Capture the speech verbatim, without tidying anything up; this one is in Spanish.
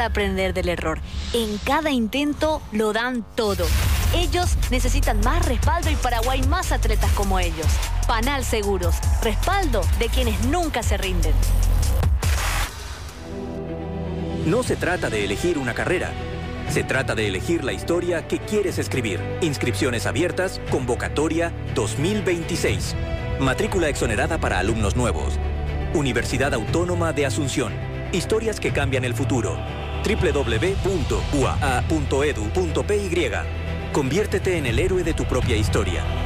para aprender del error. En cada intento lo dan todo. Ellos necesitan más respaldo y Paraguay más atletas como ellos. Panal Seguros, respaldo de quienes nunca se rinden. No se trata de elegir una carrera. Se trata de elegir la historia que quieres escribir. Inscripciones abiertas, convocatoria dos mil veintiséis. Matrícula exonerada para alumnos nuevos. Universidad Autónoma de Asunción. Historias que cambian el futuro. doble u doble u doble u punto u a a punto edu punto p y. Conviértete en el héroe de tu propia historia.